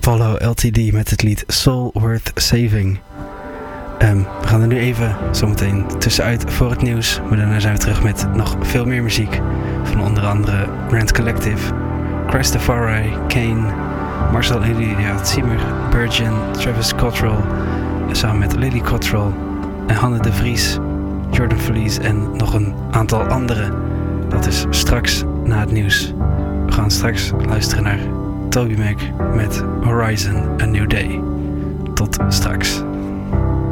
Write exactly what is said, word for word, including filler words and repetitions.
Apollo L T D met het lied Soul Worth Saving. Um, we gaan er nu even zometeen tussenuit voor het nieuws. Maar daarna zijn we terug met nog veel meer muziek. Van onder andere Grand Collective, Christopher Kane, Marcel Eliot Siemer, Virgin, Travis Cottrell. Samen met Lily Cottrell en Hanne de Vries, Jordan Verlies en nog een aantal anderen. Dat is straks na het nieuws. We gaan straks luisteren naar Toby Mac met Horizon A New Day. Tot straks.